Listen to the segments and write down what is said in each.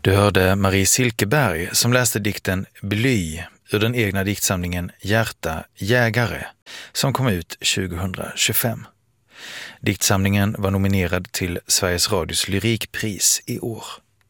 Du hörde Marie Silkeberg som läste dikten Bly ur den egna diktsamlingen Hjärta jägare som kom ut 2025. Diktsamlingen var nominerad till Sveriges Radios lyrikpris i år.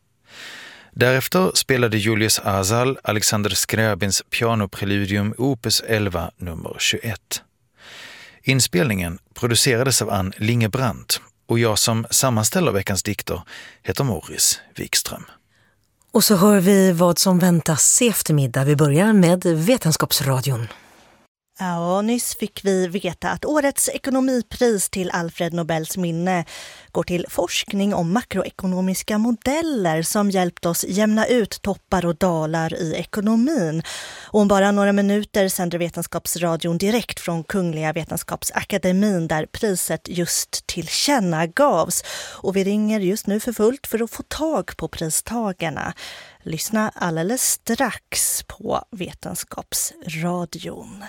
Därefter spelade Julius Azal Alexander Scriabins pianopreludium Opus 11 nummer 21. Inspelningen producerades av Ann Lingebrandt och jag som sammanställer veckans dikter heter Morris Wikström. Och så hör vi vad som väntas i eftermiddag. Vi börjar med Vetenskapsradion. Ja, nyss fick vi veta att årets ekonomipris till Alfred Nobels minne går till forskning om makroekonomiska modeller som hjälpt oss jämna ut toppar och dalar i ekonomin. Och om bara några minuter sänder Vetenskapsradion direkt från Kungliga Vetenskapsakademin där priset just tillkännagavs. Och vi ringer just nu för fullt för att få tag på pristagarna. Lyssna alldeles strax på Vetenskapsradion.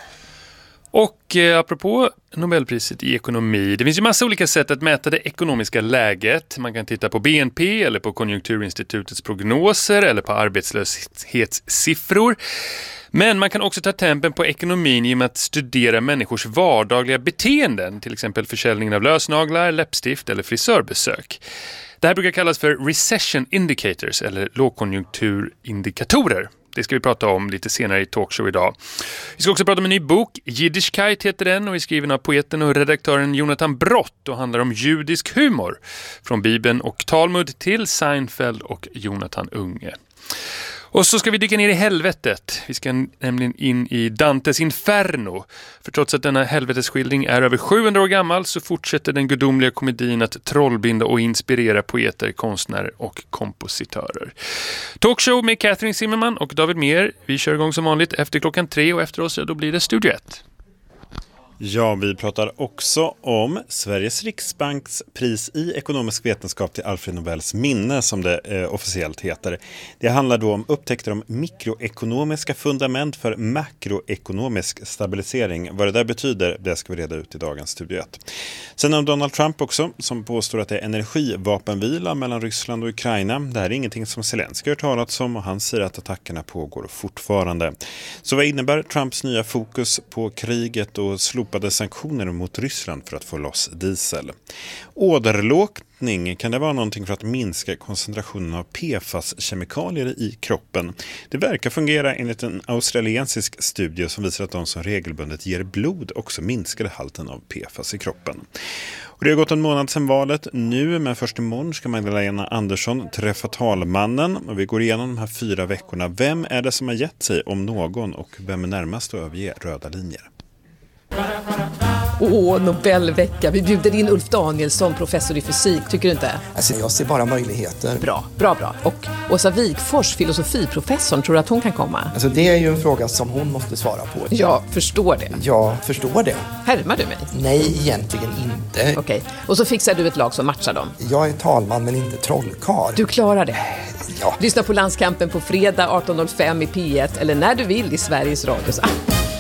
Och apropå Nobelpriset i ekonomi, det finns ju massa olika sätt att mäta det ekonomiska läget. Man kan titta på BNP eller på Konjunkturinstitutets prognoser eller på arbetslöshetssiffror. Men man kan också ta tempen på ekonomin genom att studera människors vardagliga beteenden, till exempel försäljningen av lösnaglar, läppstift eller frisörbesök. Det här brukar kallas för recession indicators eller lågkonjunkturindikatorer. Det ska vi prata om lite senare i talkshow idag. Vi ska också prata om en ny bok. Jiddischkeit heter den och är skriven av poeten och redaktören Jonathan Brott och handlar om judisk humor. Från Bibeln och Talmud till Seinfeld och Jonathan Unge. Och så ska vi dyka ner i helvetet. Vi ska nämligen in i Dantes Inferno. För trots att denna helvetesskildring är över 700 år gammal så fortsätter den gudomliga komedin att trollbinda och inspirera poeter, konstnärer och kompositörer. Talkshow med Catherine Zimmerman och David Mer. Vi kör igång som vanligt efter klockan 3 och efter oss då blir det Studio 1. Ja, vi pratar också om Sveriges Riksbanks pris i ekonomisk vetenskap till Alfred Nobels minne som det officiellt heter. Det handlar då om upptäckter om mikroekonomiska fundament för makroekonomisk stabilisering. Vad det där betyder, det ska vi reda ut i dagens Studio 1. Sen om Donald Trump också som påstår att det är energivapenvila mellan Ryssland och Ukraina. Det här är ingenting som Zelenskyj har talat om och han säger att attackerna pågår fortfarande. Så vad innebär Trumps nya fokus på kriget och slopade sanktioner mot Ryssland för att få loss diesel? Åderlåtning, kan det vara någonting för att minska koncentrationen av PFAS-kemikalier i kroppen? Det verkar fungera enligt en australiensisk studie som visar att de som regelbundet ger blod också minskar halten av PFAS i kroppen. Och det har gått en månad sedan valet nu, men först imorgon ska Magdalena Andersson träffa talmannen och vi går igenom de här 4 veckorna. Vem är det som har gett sig om någon och vem är närmast att överge röda linjer? Nobelvecka. Vi bjuder in Ulf Danielsson, professor i fysik. Tycker du inte? Alltså, jag ser bara möjligheter. Bra. Och Åsa Wikfors, filosofiprofessorn, tror att hon kan komma? Alltså, det är ju en fråga som hon måste svara på. Jag förstår det. Jag förstår det. Härmar du mig? Nej, egentligen inte. Okej. Och så fixar du ett lag som matchar dem. Jag är talman men inte trollkarl. Du klarar det. Ja. Lyssna på Landskampen på fredag 18.05 i P1 eller när du vill i Sveriges Radios app.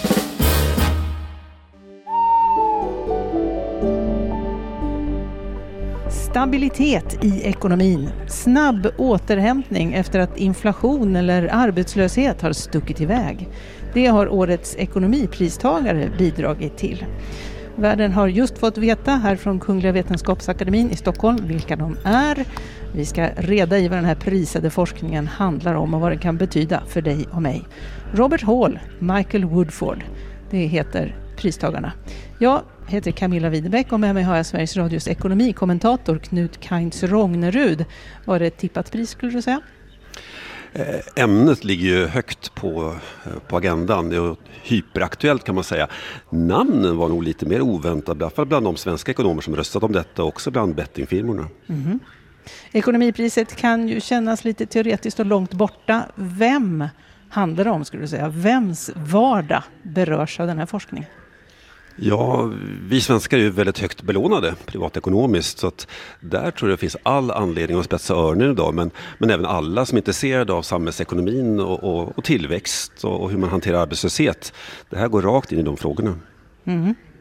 Stabilitet i ekonomin. Snabb återhämtning efter att inflation eller arbetslöshet har stuckit iväg. Det har årets ekonomipristagare bidragit till. Världen har just fått veta här från Kungliga Vetenskapsakademin i Stockholm vilka de är. Vi ska reda i vad den här prisade forskningen handlar om och vad den kan betyda för dig och mig. Robert Hall, Michael Woodford, det heter pristagarna. Jag heter Camilla Widebeck och med mig har jag Sveriges Radios ekonomikommentator Knut Kainz Rognerud. Var det ett tippat pris skulle du säga? Ämnet ligger ju högt på agendan. Det är hyperaktuellt kan man säga. Namnen var nog lite mer oväntade, i alla fall bland de svenska ekonomer som röstat om detta och också bland bettingfirmorna. Mm-hmm. Ekonomipriset kan ju kännas lite teoretiskt och långt borta. Vem handlar det om skulle du säga? Vems vardag berörs av den här forskningen? Ja, vi svenskar är ju väldigt högt belånade privatekonomiskt så att där tror jag det finns all anledning att spetsa öronen idag men även alla som är intresserade av samhällsekonomin och tillväxt och hur man hanterar arbetslöshet. Det här går rakt in i de frågorna. Mm.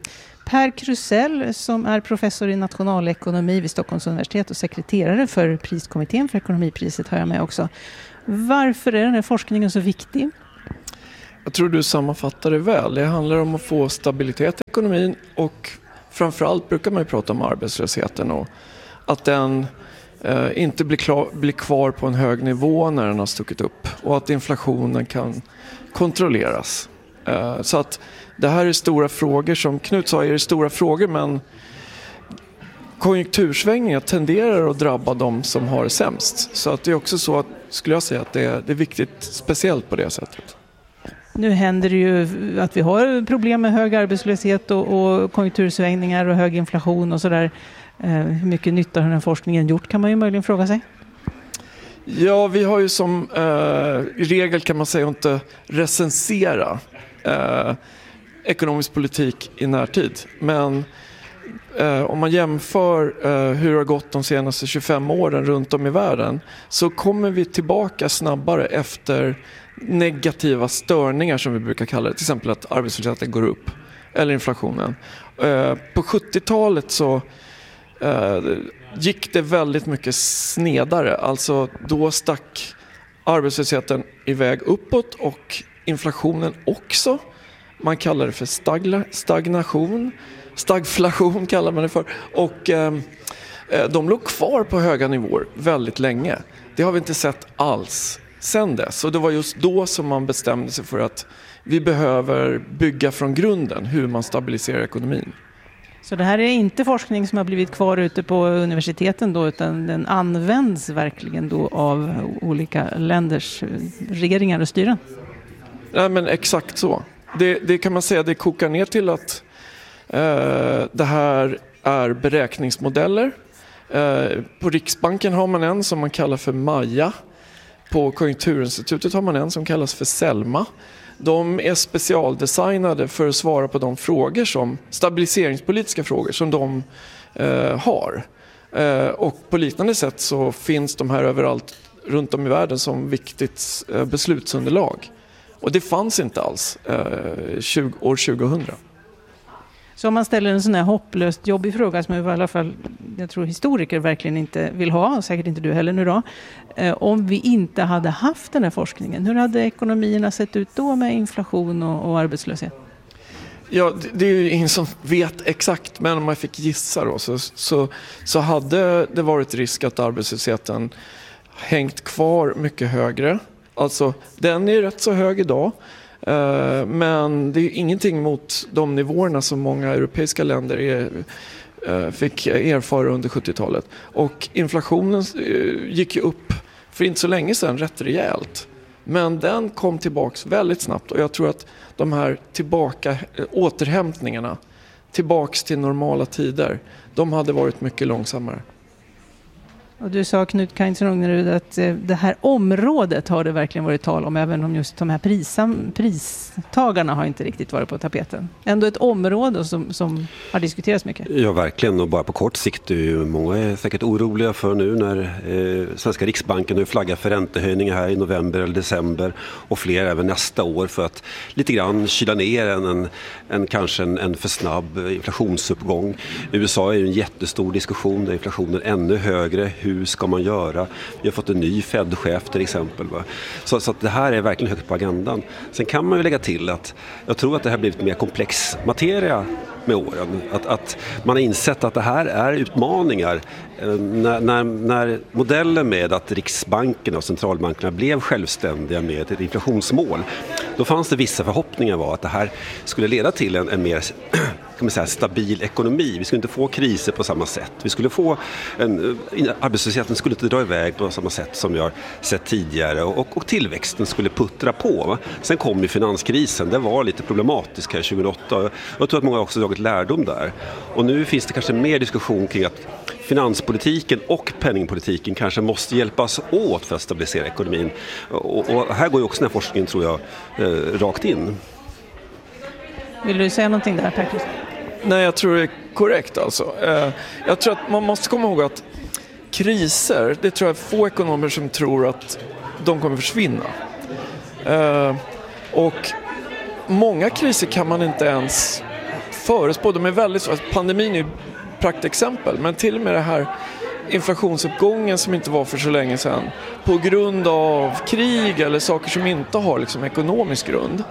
Per Krusell som är professor i nationalekonomi vid Stockholms universitet och sekreterare för priskommittén för ekonomipriset har jag med också. Varför är den här forskningen så viktig? Jag tror du sammanfattar det väl. Det handlar om att få stabilitet i ekonomin och framförallt brukar man ju prata om arbetslösheten och att den inte blir kvar på en hög nivå när den har stuckit upp och att inflationen kan kontrolleras. Så att det här är stora frågor, som Knut sa är det stora frågor, men konjunktursvängningar tenderar att drabba de som har det sämst. Så att det är också så att, skulle jag säga, att det är viktigt speciellt på det sättet. Nu händer det ju att vi har problem med hög arbetslöshet och konjunktursvängningar och hög inflation och sådär. Hur mycket nytta har den här forskningen gjort kan man ju möjligen fråga sig. Ja, vi har ju som i regel kan man säga inte recensera ekonomisk politik i närtid. Men om man jämför hur det har gått de senaste 25 åren runt om i världen så kommer vi tillbaka snabbare efter negativa störningar som vi brukar kalla det. Till exempel att arbetslösheten går upp eller inflationen. På 70-talet så gick det väldigt mycket snedare. Alltså då stack arbetslösheten iväg uppåt och inflationen också. Man kallar det för stagflation kallar man det för. Och de låg kvar på höga nivåer väldigt länge. Det har vi inte sett alls sen dess. Och det var just då som man bestämde sig för att vi behöver bygga från grunden hur man stabiliserar ekonomin. Så det här är inte forskning som har blivit kvar ute på universiteten då, utan den används verkligen då av olika länders regeringar och styren? Nej, men exakt så. Det kan man säga, det kokar ner till att det här är beräkningsmodeller. På Riksbanken har man en som man kallar för Maja. På Konjunkturinstitutet har man en som kallas för Selma. De är specialdesignade för att svara på de frågor som stabiliseringspolitiska frågor som de har. Och på liknande sätt så finns de här överallt runt om i världen som viktigt beslutsunderlag. Och det fanns inte alls år 2000. Så om man ställer en sån här hopplöst jobbig fråga som i alla fall, jag tror historiker verkligen inte vill ha, säkert inte du heller nu då. Om vi inte hade haft den här forskningen, hur hade ekonomierna sett ut då med inflation och arbetslöshet? Ja, det är ju ingen som vet exakt, men om man fick gissa då så hade det varit risk att arbetslösheten hängt kvar mycket högre. Alltså den är rätt så hög idag. Men det är ingenting mot de nivåerna som många europeiska länder fick erfara under 70-talet. Och inflationen gick ju upp för inte så länge sedan rätt rejält. Men den kom tillbaks väldigt snabbt och jag tror att de här återhämtningarna tillbaks till normala tider, de hade varit mycket långsammare. Och du sa, Knut Kainz-Rognerud, att det här området har det verkligen varit tal om, även om just de här pristagarna har inte riktigt varit på tapeten. Ändå ett område som har diskuterats mycket. Ja, verkligen. Och bara på kort sikt är ju många är säkert oroliga för nu när svenska Riksbanken har flaggat för räntehöjningar här i november eller december och fler även nästa år för att lite grann kyla ner kanske en för snabb inflationsuppgång. USA är ju en jättestor diskussion där inflationen är ännu högre. Hur ska man göra? Vi har fått en ny Fed-chef till exempel. Va? Så att det här är verkligen högt på agendan. Sen kan man ju lägga till att jag tror att det har blivit mer komplex materia med åren. Att man har insett att det här är utmaningar. När modellen med att Riksbanken och centralbankerna blev självständiga med ett inflationsmål, då fanns det vissa förhoppningar var att det här skulle leda till en mer stabil ekonomi. Vi skulle inte få kriser på samma sätt. Vi skulle få arbetslösheten skulle inte dra iväg på samma sätt som vi har sett tidigare och tillväxten skulle puttra på. Va? Sen kom ju finanskrisen. Det var lite problematisk här 2008. Jag tror att många också tagit lärdom där. Och nu finns det kanske mer diskussion kring att finanspolitiken och penningpolitiken kanske måste hjälpas åt för att stabilisera ekonomin. Och här går ju också den här forskningen, tror jag, rakt in. Vill du säga någonting där, Per? Nej, jag tror det är korrekt alltså. Jag tror att man måste komma ihåg att kriser, det tror jag är få ekonomer som tror att de kommer försvinna. Och många kriser kan man inte ens förespå. De är väldigt, alltså pandemin är ju praktexempel, men till och med det här inflationsuppgången som inte var för så länge sedan på grund av krig eller saker som inte har liksom ekonomisk grund.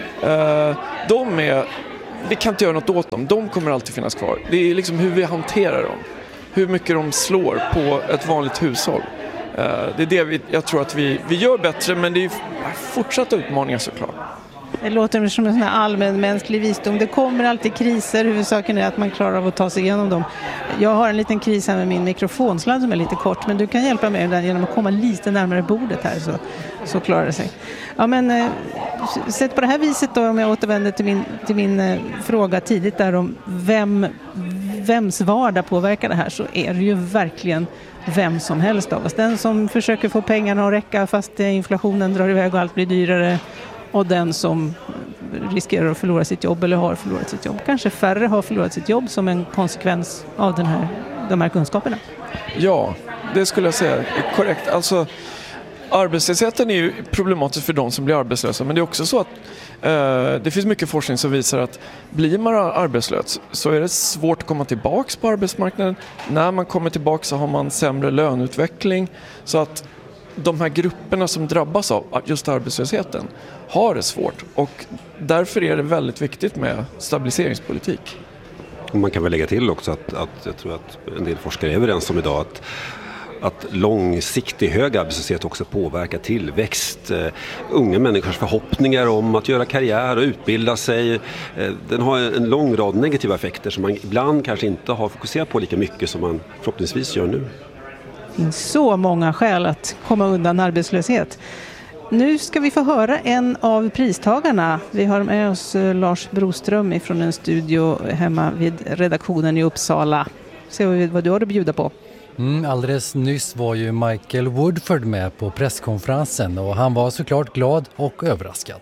Vi kan inte göra något åt dem. De kommer alltid finnas kvar. Det är liksom hur vi hanterar dem. Hur mycket de slår på ett vanligt hushåll. Det är det jag tror att vi gör bättre, men det är fortsatta utmaningar såklart. Det låter som en sån här allmänmänsklig visdom. Det kommer alltid kriser. Huvudsaken är att man klarar av att ta sig igenom dem. Jag har en liten kris här med min mikrofonsladd som är lite kort, men du kan hjälpa mig med den genom att komma lite närmare bordet här, så klarar det sig. Ja, men sett på det här viset då, om jag återvänder till min fråga tidigt där om vems vardag påverkar det här, så är det ju verkligen vem som helst av oss. Den som försöker få pengarna att räcka fast inflationen drar iväg och allt blir dyrare, och den som riskerar att förlora sitt jobb eller har förlorat sitt jobb. Kanske färre har förlorat sitt jobb som en konsekvens av de här kunskaperna. Ja, det skulle jag säga är korrekt. Alltså, arbetslösheten är ju problematisk för de som blir arbetslösa, men det är också så att det finns mycket forskning som visar att blir man arbetslös så är det svårt att komma tillbaka på arbetsmarknaden. När man kommer tillbaka så har man sämre löneutveckling, så att de här grupperna som drabbas av just arbetslösheten har det svårt, och därför är det väldigt viktigt med stabiliseringspolitik. Man kan väl lägga till också att jag tror att en del forskare är överens om idag att långsiktig hög arbetslöshet också påverkar tillväxt, unga människors förhoppningar om att göra karriär och utbilda sig. Den har en lång rad negativa effekter som man ibland kanske inte har fokuserat på lika mycket som man förhoppningsvis gör nu. Det finns så många skäl att komma undan arbetslöshet. Nu ska vi få höra en av pristagarna. Vi har med oss Lars Broström från en studio hemma vid redaktionen i Uppsala. Se vad du har att bjuda på. Alldeles nyss var ju Michael Woodford med på presskonferensen, och han var såklart glad och överraskad.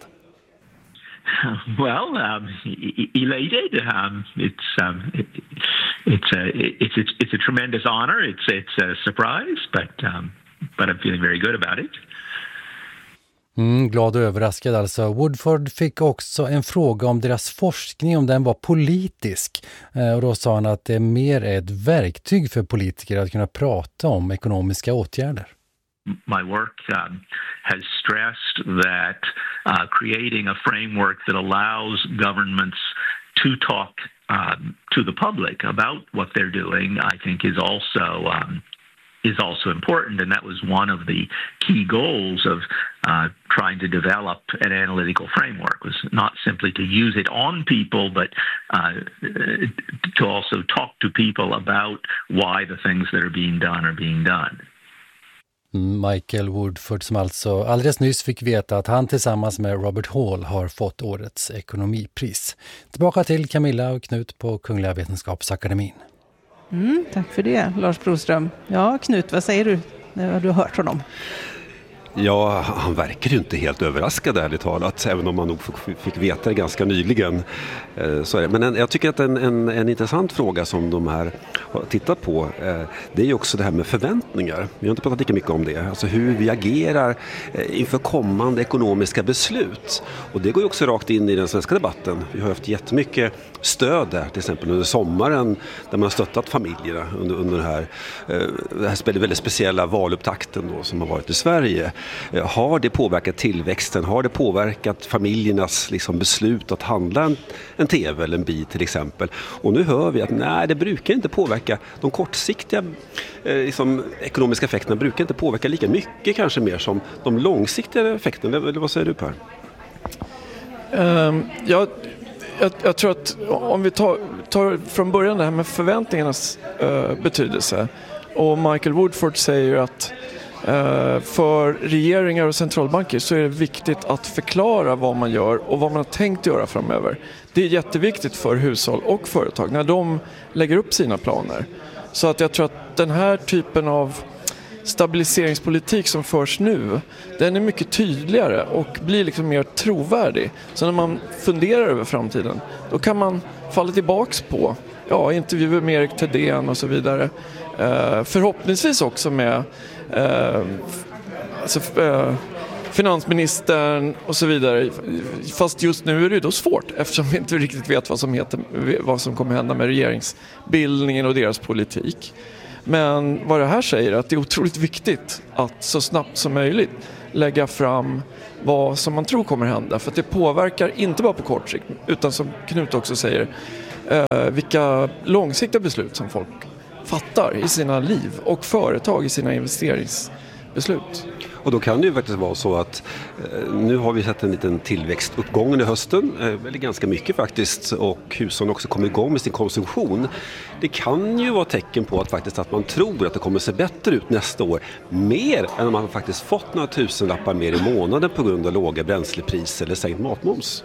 Well, elated. It's a tremendous honor. It's a surprise, but I'm feeling very good about it. Glad och överraskad alltså. Woodford fick också en fråga om deras forskning, om den var politisk. Och då sa han att det mer är ett verktyg för politiker att kunna prata om ekonomiska åtgärder. My work has stressed that creating a framework that allows governments to talk to the public about what they're doing, I think is also important, and that was one of the key goals of trying to develop an analytical framework, was not simply to use it on people, but to also talk to people about why the things that are being done. Michael Woodford, som alltså alldeles nyss fick veta att han tillsammans med Robert Hall har fått årets ekonomipris. Tillbaka till Camilla och Knut på Kungliga Vetenskapsakademin. Tack för det, Lars Broström. Ja, Knut, vad säger du när du har hört honom? Ja, han verkar ju inte helt överraskad ärligt talat, även om man nog fick veta det ganska nyligen. Så är det. Men jag tycker att en intressant fråga som de här har tittat på, det är ju också det här med förväntningar. Vi har inte pratat lika mycket om det. Alltså hur vi agerar inför kommande ekonomiska beslut. Och det går ju också rakt in i den svenska debatten. Vi har haft jättemycket stöd där, till exempel under sommaren, där man har stöttat familjerna under det här väldigt speciella valupptakten då, som har varit i Sverige. Har det påverkat tillväxten? Har det påverkat familjernas beslut att handla en tv eller en bil till exempel? Och nu hör vi att nej, det brukar inte påverka. De kortsiktiga ekonomiska effekterna brukar inte påverka lika mycket kanske mer som de långsiktiga effekterna. Eller vad säger du, Per? Jag tror att om vi tar från början det här med förväntningarnas betydelse, och Michael Woodford säger att för regeringar och centralbanker så är det viktigt att förklara vad man gör och vad man har tänkt göra framöver. Det är jätteviktigt för hushåll och företag när de lägger upp sina planer. Så att jag tror att den här typen av stabiliseringspolitik som förs nu, den är mycket tydligare och blir mer trovärdig. Så när man funderar över framtiden, då kan man falla tillbaks på intervjuer med Erik Thedéen och så vidare. Förhoppningsvis också med finansministern och så vidare. Fast just nu är det då svårt eftersom vi inte riktigt vet vad som kommer hända med regeringsbildningen och deras politik. Men vad det här säger är att det är otroligt viktigt att så snabbt som möjligt lägga fram vad som man tror kommer hända. För att det påverkar inte bara på kort sikt utan som Knut också säger vilka långsiktiga beslut som folk fattar i sina liv och företag i sina investeringsbeslut. Och då kan det ju faktiskt vara så att nu har vi sett en liten tillväxtuppgång i hösten, eller ganska mycket faktiskt, och hushållen också kommer igång med sin konsumtion. Det kan ju vara tecken på att faktiskt att man tror att det kommer se bättre ut nästa år, mer än om man faktiskt fått några tusenlappar mer i månaden på grund av låga bränslepriser eller sänkt matmoms.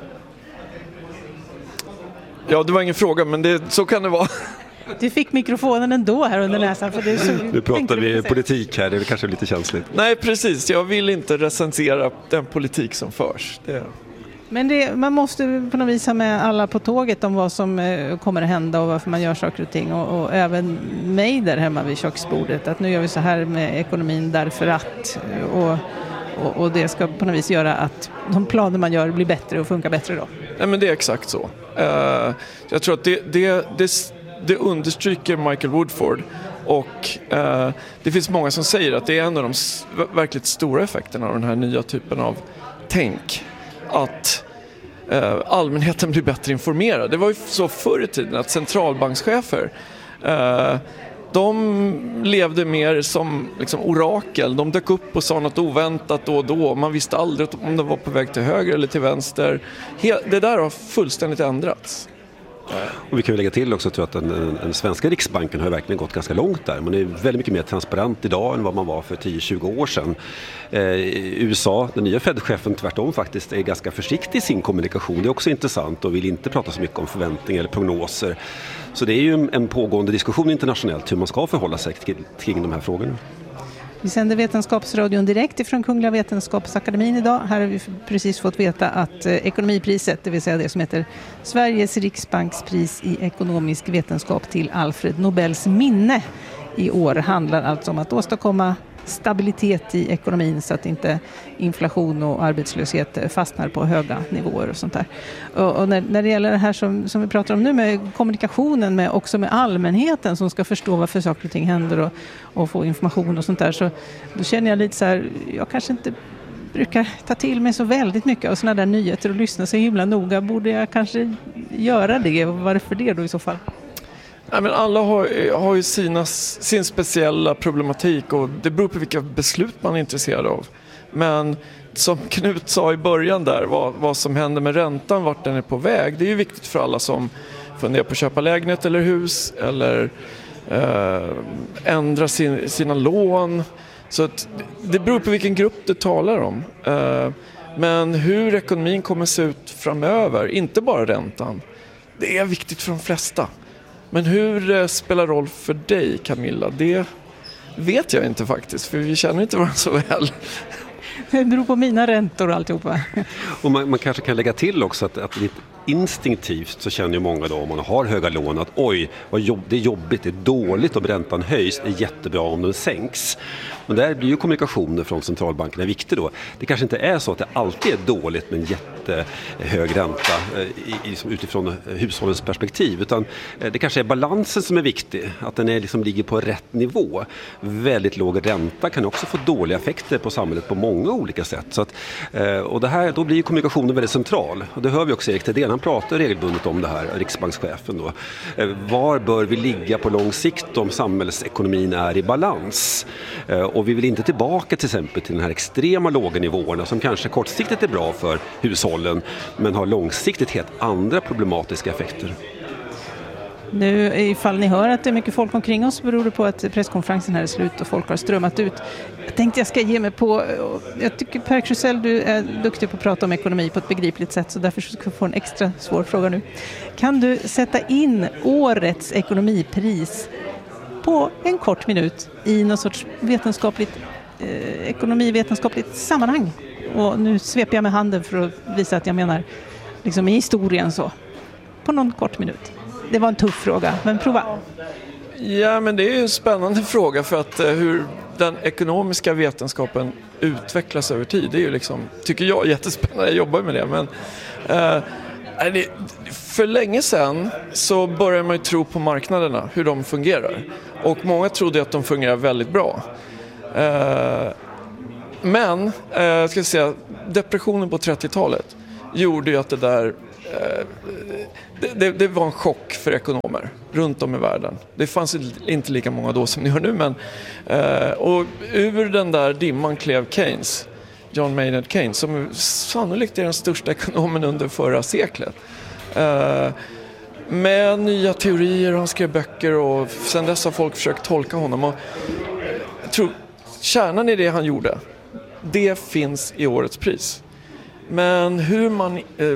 Ja, det var ingen fråga, men så kan det vara. Du fick mikrofonen ändå här under näsan. För det är så, nu pratar vi politik här, det är kanske lite känsligt. Nej, precis. Jag vill inte recensera den politik som förs. Men man måste på något vis ha med alla på tåget om vad som kommer att hända och varför man gör saker och ting. Och även mig där hemma vid köksbordet. Att nu gör vi så här med ekonomin därför att... Och det ska på något vis göra att de planer man gör blir bättre och funkar bättre då. Nej, men det är exakt så. Jag tror att det understryker Michael Woodford och det finns många som säger att det är en av de verkligt stora effekterna av den här nya typen av tänk. Att allmänheten blir bättre informerad. Det var ju så förr i tiden att centralbankschefer de levde mer som liksom orakel. De dök upp och sa något oväntat då och då. Man visste aldrig om de var på väg till höger eller till vänster. Det där har fullständigt ändrats. Och vi kan ju lägga till också att den svenska riksbanken har verkligen gått ganska långt där. Man är väldigt mycket mer transparent idag än vad man var för 10-20 år sedan. USA, den nya Fed-chefen tvärtom faktiskt, är ganska försiktig i sin kommunikation. Det är också intressant och vill inte prata så mycket om förväntningar eller prognoser. Så det är ju en pågående diskussion internationellt hur man ska förhålla sig kring de här frågorna. Vi sänder Vetenskapsradion direkt ifrån Kungliga Vetenskapsakademin idag. Här har vi precis fått veta att ekonomipriset, det vill säga det som heter Sveriges riksbankspris i ekonomisk vetenskap till Alfred Nobels minne i år, handlar alltså om att åstadkomma stabilitet i ekonomin så att inte inflation och arbetslöshet fastnar på höga nivåer och sånt där. Och när det gäller det här som vi pratar om nu med kommunikationen också med allmänheten som ska förstå varför saker och ting händer och få information och sånt där, så då känner jag lite så här, jag kanske inte brukar ta till mig så väldigt mycket av såna där nyheter och lyssna så himla noga. Borde jag kanske göra det? Och varför det då i så fall? Ja, men alla har ju sin speciella problematik och det beror på vilka beslut man är intresserad av. Men som Knut sa i början där, vad som händer med räntan, vart den är på väg, det är ju viktigt för alla som funderar på att köpa lägenhet eller hus eller ändra sina lån. Så att det beror på vilken grupp du talar om. Men hur ekonomin kommer se ut framöver, inte bara räntan, det är viktigt för de flesta. Men hur det spelar roll för dig, Camilla, det vet jag inte faktiskt, för vi känner inte varandra så väl. Det beror på mina räntor och alltihopa. Och man kanske kan lägga till också att lite instinktivt så känner ju många då om man har höga lån att oj, det är jobbigt, det är dåligt om räntan höjs, det är jättebra om den sänks. Men där blir ju kommunikationen från centralbankerna viktig då. Det kanske inte är så att det alltid är dåligt med en jättehög ränta utifrån hushållens perspektiv, utan det kanske är balansen som är viktig, att den ligger på rätt nivå. Väldigt låg ränta kan också få dåliga effekter på samhället på många olika sätt. Så att, och det här, då blir kommunikationen väldigt central. Och det hör vi också Erik Thedéen, han pratar regelbundet om det här, riksbankschefen då. Var bör vi ligga på lång sikt om samhällsekonomin är i balans? Och vi vill inte tillbaka till exempel till den här extrema låga nivåerna som kanske kortsiktigt är bra för hushållen men har långsiktigt helt andra problematiska effekter. Nu ifall ni hör att det är mycket folk omkring oss beror det på att presskonferensen här är slut och folk har strömmat ut. Jag tänkte jag ska ge mig på, jag tycker Per Krusell, du är duktig på att prata om ekonomi på ett begripligt sätt, så därför ska jag få en extra svår fråga nu. Kan du sätta in årets ekonomipris på en kort minut i någon sorts ekonomivetenskapligt sammanhang? Och nu sveper jag med handen för att visa att jag menar liksom i historien så. På någon kort minut. Det var en tuff fråga, men prova. Ja, men det är ju en spännande fråga för att den ekonomiska vetenskapen utvecklas över tid. Det är ju liksom, tycker jag, jättespännande. Jag jobbar med det. Men för länge sedan så började man ju tro på marknaderna, hur de fungerar. Och många trodde att de fungerar väldigt bra. Men ska jag säga, depressionen på 30-talet gjorde ju att det där det var en chock för ekonomer runt om i världen. Det fanns inte lika många då som ni hör nu, men och ur den där dimman klev Keynes, John Maynard Keynes, som sannolikt är den största ekonomen under förra seklet. Med nya teorier, han skrev böcker och sen dess har folk försökt tolka honom. Och jag tror kärnan i det han gjorde, det finns i årets pris. Men hur man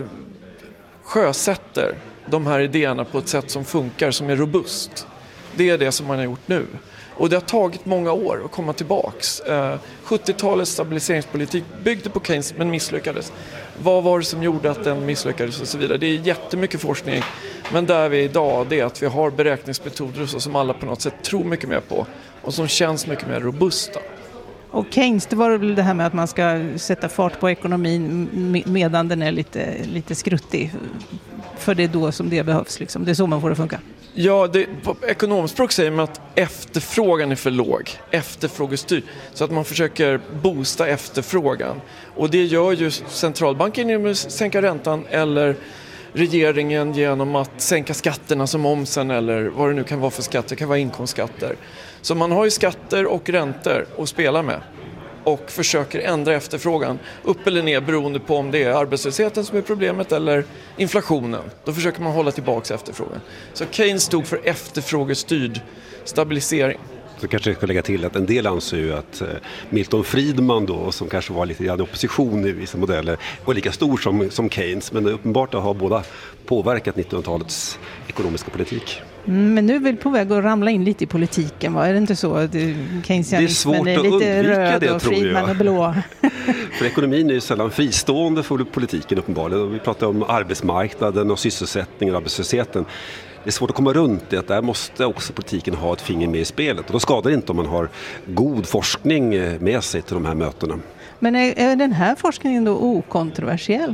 sjösätter de här idéerna på ett sätt som funkar, som är robust, det är det som man har gjort nu. Och det har tagit många år att komma tillbaks. 70-talets stabiliseringspolitik byggde på Keynes men misslyckades. Vad var det som gjorde att den misslyckades och så vidare? Det är jättemycket forskning. Men där vi är idag, det är att vi har beräkningsmetoder som alla på något sätt tror mycket mer på och som känns mycket mer robusta. Och Keynes, det var väl det här med att man ska sätta fart på ekonomin medan den är lite skruttig. För det är då som det behövs. Liksom. Det är så man får det funka. Ja, på ekonomspråk säger man att efterfrågan är för låg. Efterfrågestyrd. Så att man försöker boosta efterfrågan. Och det gör ju centralbanken genom att sänka räntan eller regeringen genom att sänka skatterna som momsen eller vad det nu kan vara för skatter. Det kan vara inkomstskatter. Så man har ju skatter och räntor att spela med och försöker ändra efterfrågan upp eller ner beroende på om det är arbetslösheten som är problemet eller inflationen. Då försöker man hålla tillbaka efterfrågan. Så Keynes stod för efterfrågestyrd stabilisering. Så kanske jag ska lägga till att en del anser ju att Milton Friedman då, som kanske var lite grann i opposition i vissa modeller, var lika stor som Keynes, men uppenbart har båda påverkat 1900-talets ekonomiska politik. Men nu är vi på väg att ramla in lite i politiken, va? Är det inte så? Keynesianismen är lite röd och Friedman är blå. För ekonomin är ju sällan fristående för politiken uppenbarligen. Vi pratar om arbetsmarknaden och sysselsättningen och arbetslösheten. Det är svårt att komma runt det, att där måste också politiken ha ett finger med i spelet. Och då skadar det inte om man har god forskning med sig till de här mötena. Men är den här forskningen då okontroversiell?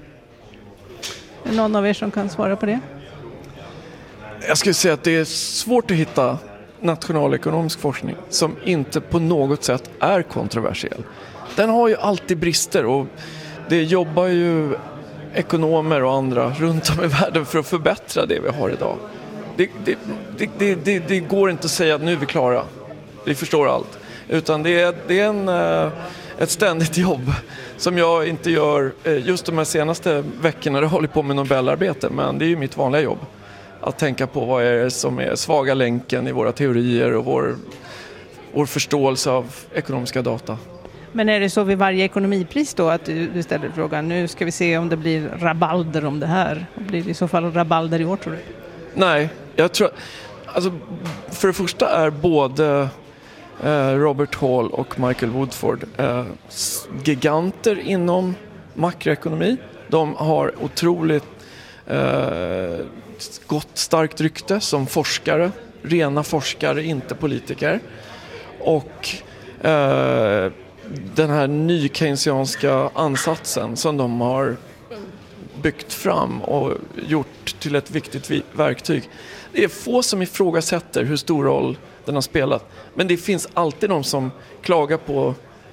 Är det någon av er som kan svara på det? Jag skulle säga att det är svårt att hitta nationalekonomisk forskning som inte på något sätt är kontroversiell. Den har ju alltid brister och det jobbar ju ekonomer och andra runt om i världen för att förbättra det vi har idag. Det går inte att säga att nu är vi klara. Vi förstår allt. Utan det är ett ständigt jobb som jag inte gör just de här senaste veckorna. Jag håller på med Nobelarbete, men det är ju mitt vanliga jobb. Att tänka på vad är det som är svaga länken i våra teorier och vår förståelse av ekonomiska data. Men är det så vid varje ekonomipris då att du ställer frågan, nu ska vi se om det blir rabalder om det här? Blir det i så fall rabalder i år, tror du? Nej, jag tror alltså, för det första är både Robert Hall och Michael Woodford giganter inom makroekonomi. De har otroligt gott starkt rykte som forskare, rena forskare, inte politiker. Och den här ny keynesianska ansatsen som de har byggt fram och gjort till ett viktigt verktyg. Det är få som ifrågasätter hur stor roll den har spelat. Men det finns alltid de som klagar på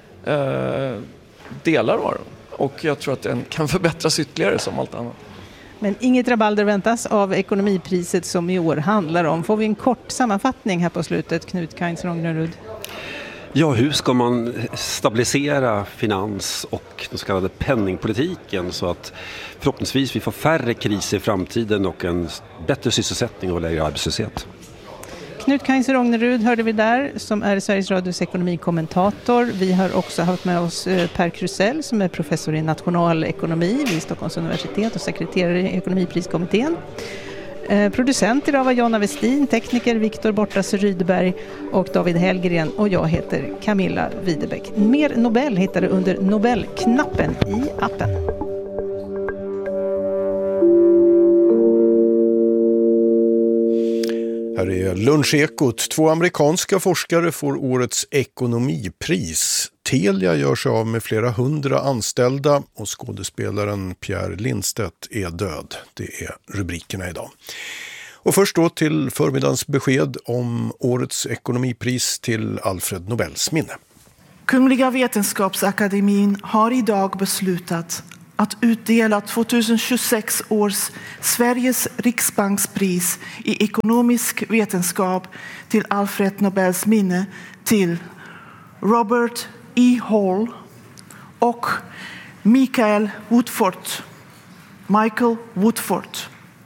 delar av den. Och jag tror att den kan förbättras ytterligare som allt annat. Men inget rabalder väntas av ekonomipriset som i år handlar om. Får vi en kort sammanfattning här på slutet, Knut Kainz-Rognerud? Ja, hur ska man stabilisera finans och den så kallade penningpolitiken så att förhoppningsvis vi får färre kriser i framtiden och en bättre sysselsättning och lägre arbetslöshet? Knut Kainz-Rognerud hörde vi där, som är Sveriges Radios ekonomikommentator. Vi har också haft med oss Per Krusell som är professor i nationalekonomi vid Stockholms universitet och sekreterare i ekonomipriskommittén. Producent idag var Jonna Westin, tekniker Viktor Bortas Rydberg och David Hellgren, och jag heter Camilla Widebeck. Mer Nobel hittar du under Nobelknappen i appen. Här är Lunchekot. 2 amerikanska forskare får årets ekonomipris. Telia gör sig av med flera 100 anställda och skådespelaren Pierre Lindstedt är död. Det är rubrikerna idag. Och först då till förmiddagens besked om årets ekonomipris till Alfred Nobels minne. Kungliga Vetenskapsakademin har idag beslutat att utdela 2026 års Sveriges riksbankspris i ekonomisk vetenskap till Alfred Nobels minne till Robert E. Hall och Michael Woodford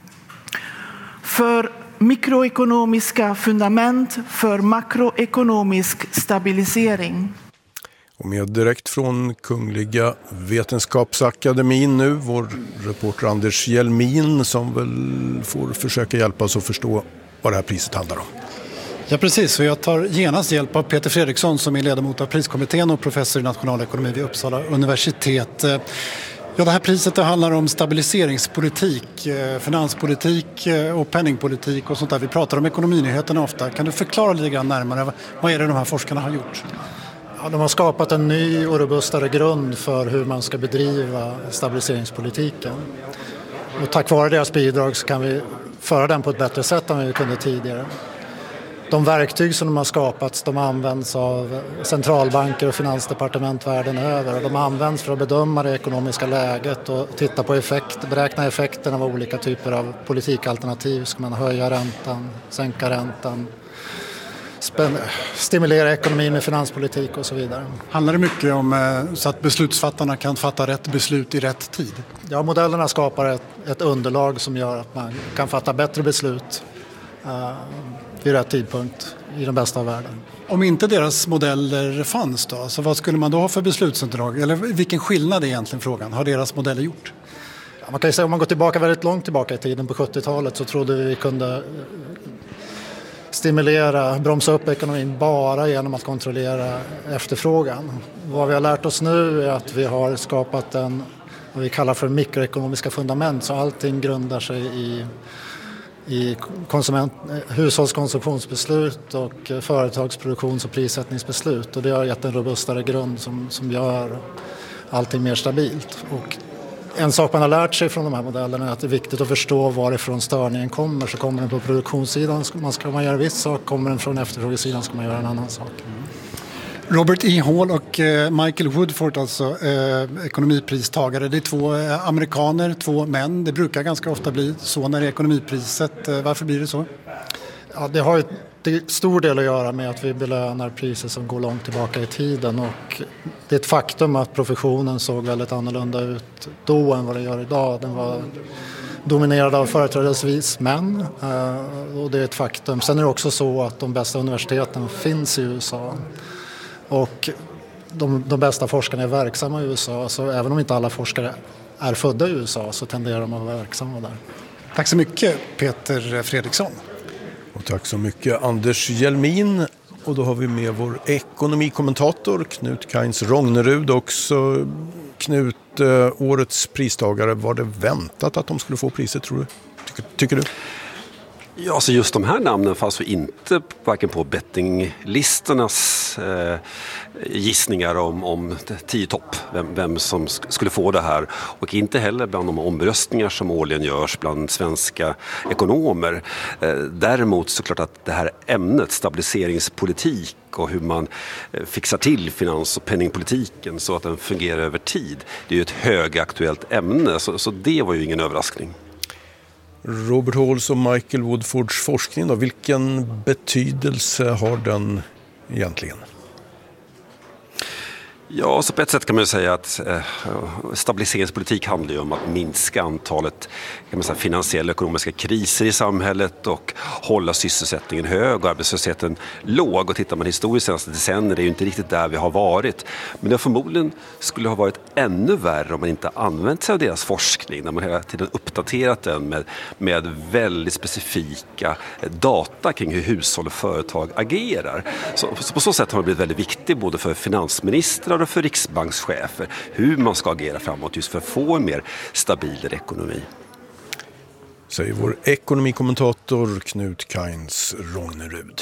för mikroekonomiska fundament för makroekonomisk stabilisering. Och med direkt från Kungliga Vetenskapsakademin nu, vår reporter Anders Hjelmin som väl får försöka hjälpa oss att förstå vad det här priset handlar om. Ja precis, och jag tar genast hjälp av Peter Fredriksson som är ledamot av priskommittén och professor i nationalekonomi vid Uppsala universitet. Ja, det här priset det handlar om stabiliseringspolitik, finanspolitik och penningpolitik och sånt där. Vi pratar om ekonominyheterna ofta. Kan du förklara lite grann närmare vad är det de här forskarna har gjort? Ja, de har skapat en ny och robustare grund för hur man ska bedriva stabiliseringspolitiken. Och tack vare deras bidrag så kan vi föra den på ett bättre sätt än vi kunde tidigare. De verktyg som de har skapats, de används av centralbanker och finansdepartement världen över. Och de används för att bedöma det ekonomiska läget och titta på beräkna effekten av olika typer av politikalternativ. Ska man höja räntan, sänka räntan, stimulera ekonomin med finanspolitik och så vidare. Handlar det mycket om så att beslutsfattarna kan fatta rätt beslut i rätt tid? Ja, modellerna skapar ett underlag som gör att man kan fatta bättre beslut vid rätt tidpunkt i den bästa av världen. Om inte deras modeller fanns då, så vad skulle man då ha för beslutsunderlag? Eller vilken skillnad är egentligen frågan? Har deras modeller gjort? Ja, man kan ju säga om man går tillbaka väldigt långt tillbaka i tiden på 70-talet så trodde vi kunde bromsa upp ekonomin bara genom att kontrollera efterfrågan. Vad vi har lärt oss nu är att vi har skapat vad vi kallar för mikroekonomiska fundament, så allting grundar sig i hushållskonsumtionsbeslut och företagsproduktions- och prissättningsbeslut, och det har gett en robustare grund som gör allting mer stabilt. Och en sak man har lärt sig från de här modellerna är att det är viktigt att förstå varifrån störningen kommer. Så kommer den på produktionssidan ska man göra en viss sak, kommer den från efterfrågesidan ska man göra en annan sak. Robert E. Hall och Michael Woodford, alltså ekonomipristagare. Det är 2 amerikaner, 2 män. Det brukar ganska ofta bli så när det är ekonomipriset. Varför blir det så? Ja, det har ju till stor del att göra med att vi belönar priser som går långt tillbaka i tiden. Och det är ett faktum att professionen såg väldigt annorlunda ut då än vad det gör idag. Den var dominerad av företrädesvis män, och det är ett faktum. Sen är det också så att de bästa universiteten finns i USA. Och de bästa forskarna är verksamma i USA, så även om inte alla forskare är födda i USA så tenderar de att vara verksamma där. Tack så mycket Peter Fredriksson. Och tack så mycket Anders Hjelmin. Och då har vi med vår ekonomikommentator Knut Kainz Rognerud också. Knut, årets pristagare, var det väntat att de skulle få priset, tror du? Tycker du? Ja, alltså just de här namnen fanns ju inte varken på bettinglistornas gissningar om 10 topp, vem som skulle få det här, och inte heller bland de omröstningar som årligen görs bland svenska ekonomer. Däremot så klart att det här ämnet, stabiliseringspolitik och hur man fixar till finans- och penningpolitiken så att den fungerar över tid, det är ju ett högaktuellt ämne, så det var ju ingen överraskning. Robert Halls och Michael Woodfords forskning då, vilken betydelse har den egentligen? Ja, så på ett sätt kan man ju säga att stabiliseringspolitik handlar ju om att minska antalet finansiella och ekonomiska kriser i samhället och hålla sysselsättningen hög och arbetslösheten låg. Och tittar man historiskt senaste decennier, det är ju inte riktigt där vi har varit. Men det förmodligen skulle ha varit ännu värre om man inte använt sig av deras forskning, när man hela tiden uppdaterat den med väldigt specifika data kring hur hushåll och företag agerar. Så på så sätt har det blivit väldigt viktigt både för finansministrar och för riksbankschefer hur man ska agera framåt just för att få en mer stabilare ekonomi. säger vår ekonomikommentator Knut Kainz Rognerud.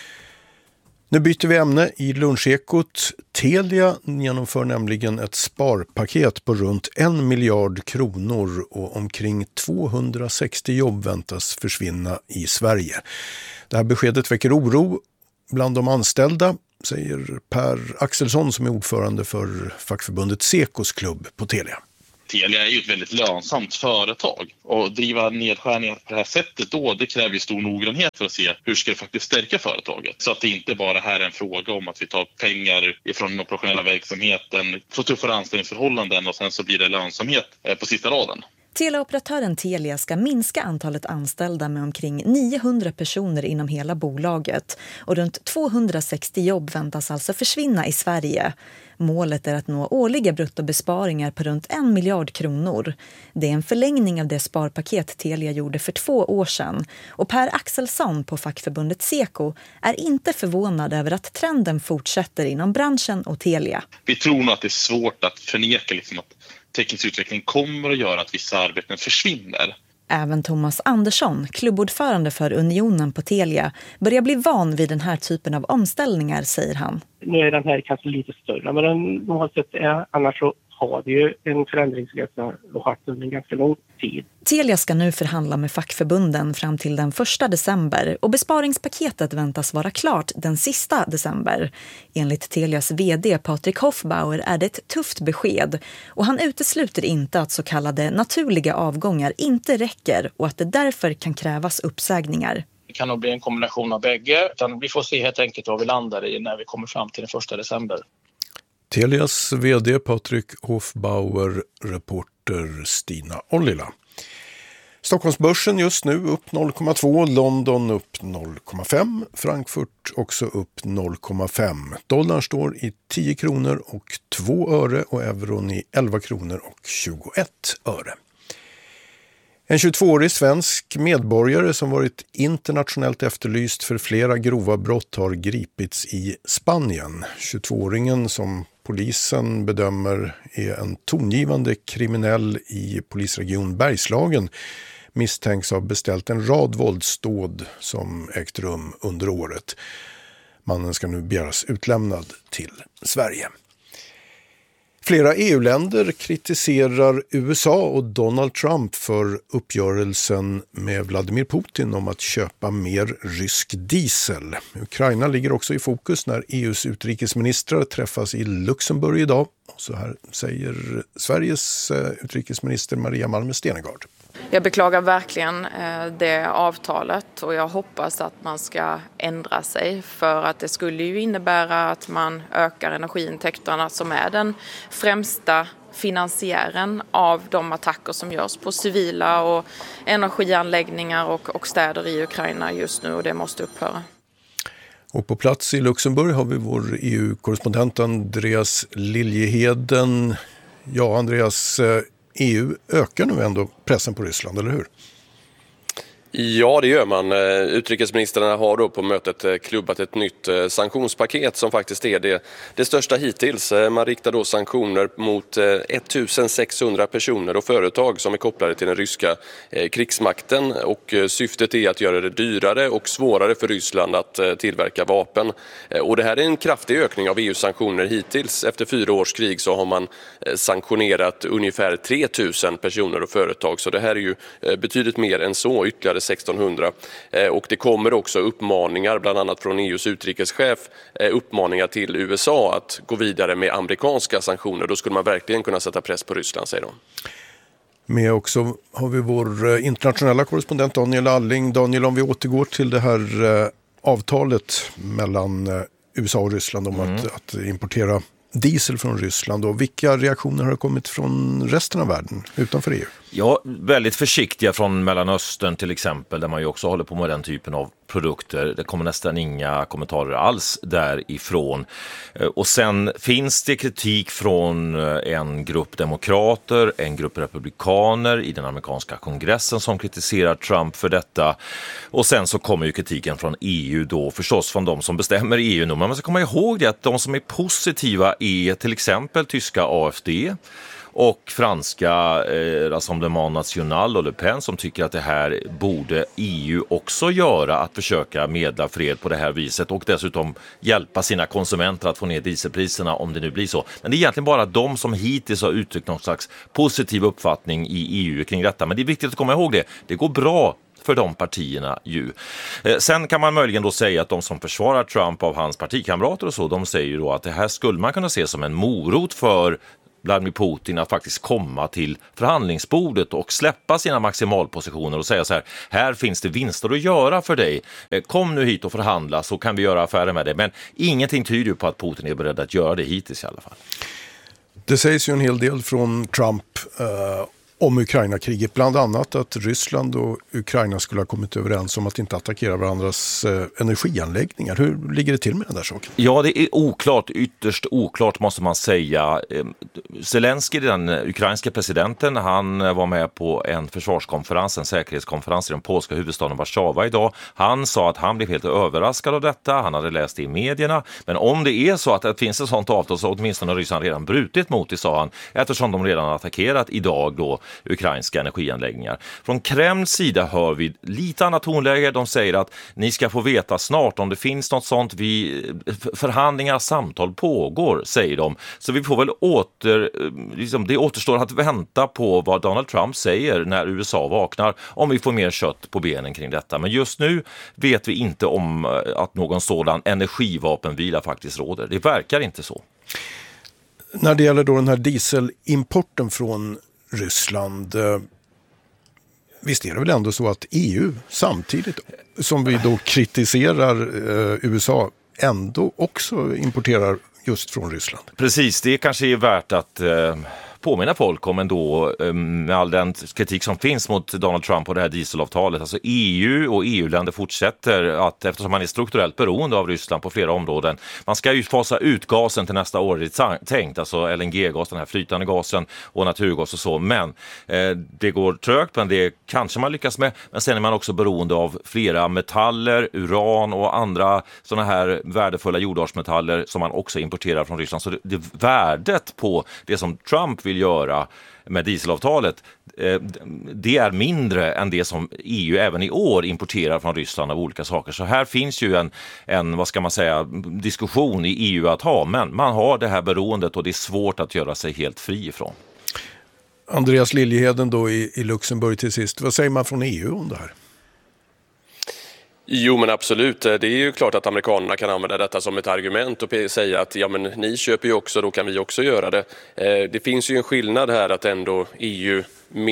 Nu byter vi ämne i lunchekot. Telia genomför nämligen ett sparpaket på runt 1 miljard kronor och omkring 260 jobb väntas försvinna i Sverige. Det här beskedet väcker oro bland de anställda, säger Per Axelsson som är ordförande för fackförbundet Sekos klubb på Telia. Telia är ju ett väldigt lönsamt företag och driva nedskärningar på det här sättet då, det kräver ju stor noggrannhet för att se hur ska det faktiskt stärka företaget. Så att det inte bara här är en fråga om att vi tar pengar ifrån den operationella verksamheten, får tuffare anställningsförhållanden och sen så blir det lönsamhet på sista raden. Teleoperatören Telia ska minska antalet anställda med omkring 900 personer inom hela bolaget och runt 260 jobb väntas alltså försvinna i Sverige. Målet är att nå årliga bruttobesparingar på runt 1 miljard kronor. Det är en förlängning av det sparpaket Telia gjorde för 2 år sedan. Och Per Axelsson på fackförbundet Seko är inte förvånad över att trenden fortsätter inom branschen och Telia. Vi tror nog att det är svårt att förneka att teknisk utveckling kommer att göra att vissa arbeten försvinner. Även Thomas Andersson, klubbordförande för Unionen på Telia, börjar bli van vid den här typen av omställningar, säger han. Nu är den här kanske lite större, men den normalt sett är, annars så har det ju en förändringsresa och haft under en ganska lång tid. Telia ska nu förhandla med fackförbunden fram till den 1 december och besparingspaketet väntas vara klart den sista december. Enligt Telias vd Patrik Hoffbauer är det ett tufft besked och han utesluter inte att så kallade naturliga avgångar inte räcker och att det därför kan krävas uppsägningar. Det kan nog bli en kombination av bägge, utan vi får se helt enkelt vad vi landar i när vi kommer fram till den 1 december. Telias vd Patrik Hoffbauer, reporter Stina Ollila. Stockholmsbörsen just nu upp 0,2, London upp 0,5, Frankfurt också upp 0,5. Dollarn står i 10 kronor och 2 öre och euron i 11 kronor och 21 öre. En 22-årig svensk medborgare som varit internationellt efterlyst för flera grova brott har gripits i Spanien. 22-åringen som polisen bedömer är en tongivande kriminell i polisregion Bergslagen misstänks ha beställt en rad våldsdåd som ägt rum under året. Mannen ska nu begäras utlämnad till Sverige. Flera EU-länder kritiserar USA och Donald Trump för uppgörelsen med Vladimir Putin om att köpa mer rysk diesel. Ukraina ligger också i fokus när EUs utrikesministrar träffas i Luxemburg idag. Och så här säger Sveriges utrikesminister Maria Malmö Stenegard. Jag beklagar verkligen det avtalet och jag hoppas att man ska ändra sig, för att det skulle ju innebära att man ökar energiintäkterna som är den främsta finansiären av de attacker som görs på civila och energianläggningar och städer i Ukraina just nu, och det måste upphöra. Och på plats i Luxemburg har vi vår EU-korrespondent Andreas Liljeheden. Ja, Andreas, EU ökar nu ändå pressen på Ryssland, eller hur? Ja, det gör man. Utrikesministrarna har då på mötet klubbat ett nytt sanktionspaket som faktiskt är det största hittills. Man riktar då sanktioner mot 1600 personer och företag som är kopplade till den ryska krigsmakten, och syftet är att göra det dyrare och svårare för Ryssland att tillverka vapen. Och det här är en kraftig ökning av EU:s sanktioner hittills. Efter 4 års krig så har man sanktionerat ungefär 3000 personer och företag, så det här är ju betydligt mer än så, ytterligare 1600. Och det kommer också uppmaningar, bland annat från EU:s utrikeschef, uppmaningar till USA att gå vidare med amerikanska sanktioner. Då skulle man verkligen kunna sätta press på Ryssland, säger de. Med också har vi vår internationella korrespondent Daniel Alling. Daniel, om vi återgår till det här avtalet mellan USA och Ryssland om att importera diesel från Ryssland. Och vilka reaktioner har kommit från resten av världen utanför EU? Ja, väldigt försiktiga från Mellanöstern till exempel, där man ju också håller på med den typen av produkter. Det kommer nästan inga kommentarer alls därifrån. Och sen finns det kritik från en grupp demokrater, en grupp republikaner i den amerikanska kongressen som kritiserar Trump för detta. Och sen så kommer ju kritiken från EU då, förstås från de som bestämmer i EU nu. Men man ska komma ihåg det att de som är positiva är till exempel tyska AfD. och franska Rassemblement National och Le Pen som tycker att det här borde EU också göra, att försöka medla fred på det här viset och dessutom hjälpa sina konsumenter att få ner dieselpriserna om det nu blir så. Men det är egentligen bara de som hittills har uttryckt någon slags positiv uppfattning i EU kring detta. Men det är viktigt att komma ihåg det. Det går bra för de partierna ju. Sen kan man möjligen då säga att de som försvarar Trump av hans partikamrater och så, de säger ju då att det här skulle man kunna se som en morot för Vladimir Putin att faktiskt komma till förhandlingsbordet och släppa sina maximalpositioner och säga så här finns det vinster att göra för dig. Kom nu hit och förhandla så kan vi göra affärer med det. Men ingenting tyder ju på att Putin är beredd att göra det hittills i alla fall. Det sägs ju en hel del från Trump om Ukraina-kriget, bland annat att Ryssland och Ukraina skulle ha kommit överens om att inte attackera varandras energianläggningar. Hur ligger det till med den där saken? Ja, det är oklart, ytterst oklart måste man säga. Zelensky, den ukrainska presidenten, han var med på en försvarskonferens, en säkerhetskonferens i den polska huvudstaden Warszawa idag. Han sa att han blev helt överraskad av detta, han hade läst det i medierna. Men om det är så att det finns ett sådant avtal så åtminstone Ryssland redan brutit mot det, sa han, eftersom de redan har attackerat idag då ukrainska energianläggningar. Från Kremls sida hör vi lite annat tonläge. De säger att ni ska få veta snart om det finns något sånt. Förhandlingar, samtal pågår, säger de. Så vi får väl det återstår att vänta på vad Donald Trump säger när USA vaknar, om vi får mer kött på benen kring detta. Men just nu vet vi inte om att någon sådan energivapenvila faktiskt råder. Det verkar inte så. När det gäller då den här dieselimporten från Ryssland, visst är det väl ändå så att EU samtidigt som vi då kritiserar USA ändå också importerar just från Ryssland? Precis, det kanske är värt att påminna folk om ändå med all den kritik som finns mot Donald Trump och det här dieselavtalet. Alltså EU och EU-länder fortsätter att, eftersom man är strukturellt beroende av Ryssland på flera områden, man ska ju fasa ut gasen till nästa år, det är tänkt, alltså LNG-gas, den här flytande gasen och naturgas och så, men det går trögt, men det kanske man lyckas med, men sen är man också beroende av flera metaller, uran och andra sådana här värdefulla jordartsmetaller som man också importerar från Ryssland. Så det värdet på det som Trump vill göra med dieselavtalet, det är mindre än det som EU även i år importerar från Ryssland av olika saker. Så här finns ju en vad ska man säga, diskussion i EU att ha, men man har det här beroendet och det är svårt att göra sig helt fri ifrån. Andreas Liljeheden då i Luxemburg till sist. Vad säger man från EU om det här? Jo, men absolut. Det är ju klart att amerikanerna kan använda detta som ett argument och säga att ja, men ni köper ju också, då kan vi också göra det. Det finns ju en skillnad här att ändå EU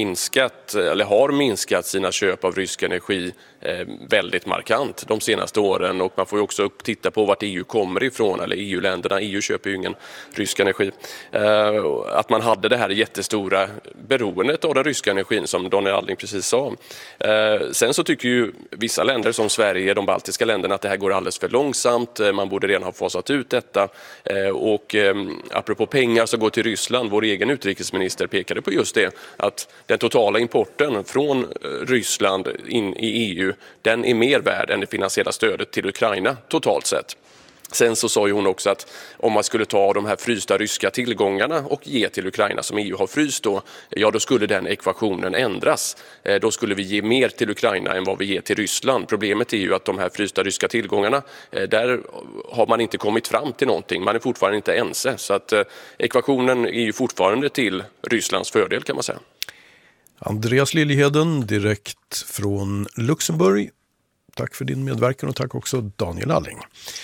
har minskat sina köp av rysk energi väldigt markant de senaste åren, och man får ju också titta på vart EU kommer ifrån, eller EU-länderna. EU köper ju ingen rysk energi. Att man hade det här jättestora beroendet av den ryska energin som Daniel Alling precis sa. Sen så tycker ju vissa länder som Sverige, de baltiska länderna, att det här går alldeles för långsamt. Man borde redan ha fasat ut detta. Och apropå pengar som går till Ryssland, vår egen utrikesminister pekade på just det, att den totala importen från Ryssland in i EU, den är mer värd än det finansiella stödet till Ukraina totalt sett. Sen så sa ju hon också att om man skulle ta de här frysta ryska tillgångarna och ge till Ukraina som EU har fryst då, ja då skulle den ekvationen ändras. Då skulle vi ge mer till Ukraina än vad vi ger till Ryssland. Problemet är ju att de här frysta ryska tillgångarna, där har man inte kommit fram till någonting. Man är fortfarande inte ense. Så att ekvationen är ju fortfarande till Rysslands fördel, kan man säga. Andreas Liljeheden direkt från Luxemburg. Tack för din medverkan och tack också Daniel Alling.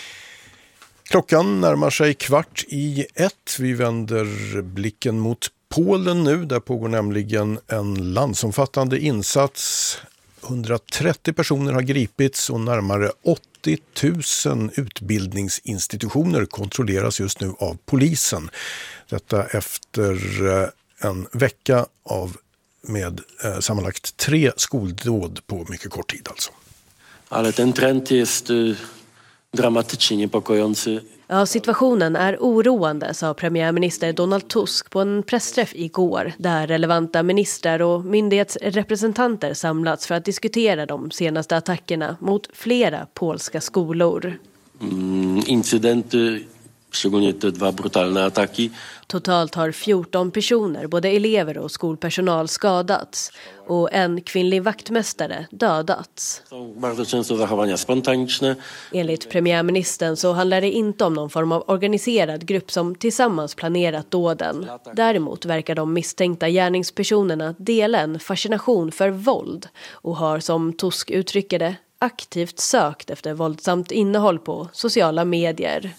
Klockan närmar sig 13:15. Vi vänder blicken mot Polen nu. Där pågår nämligen en landsomfattande insats. 130 personer har gripits och närmare 80 000 utbildningsinstitutioner kontrolleras just nu av polisen. Detta efter en vecka med sammanlagt 3 skoldåd på mycket kort tid alltså. Ale ten trend jest dramatycznie niepokojący. Ja, situationen är oroande, sa premiärminister Donald Tusk på en pressträff igår, där relevanta ministrar och myndighetsrepresentanter samlats för att diskutera de senaste attackerna mot flera polska skolor. Incidenty Szczególnie te 2 brutalne ataki. Totalt har 14 personer, både elever och skolpersonal, skadats och en kvinnlig vaktmästare dödats. Bardzo często zachowania spontaniczne. Enligt premiärministern så handlar det inte om någon form av organiserad grupp som tillsammans planerat dåden. Däremot verkar de misstänkta gärningspersonerna dela en fascination för våld och har, som Tusk uttrycker det, aktivt sökt efter våldsamt innehåll på sociala medier.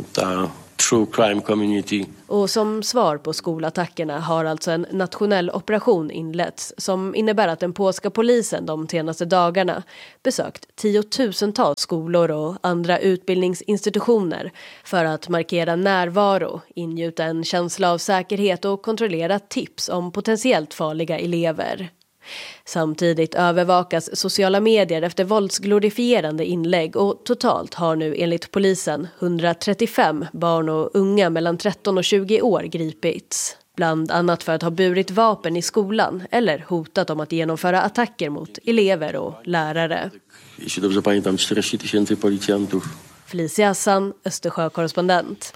True crime community. Och som svar på skolattackerna har alltså en nationell operation inletts som innebär att den polska polisen de senaste dagarna besökt 10-tusentals skolor och andra utbildningsinstitutioner för att markera närvaro, ingjuta en känsla av säkerhet och kontrollera tips om potentiellt farliga elever. Samtidigt övervakas sociala medier efter våldsglorifierande inlägg och totalt har nu enligt polisen 135 barn och unga mellan 13 och 20 år gripits. Bland annat för att ha burit vapen i skolan eller hotat om att genomföra attacker mot elever och lärare. Jeśli dobrze pamiętam, 40 000 policjantów. Felicia Hassan, Östersjö-korrespondent.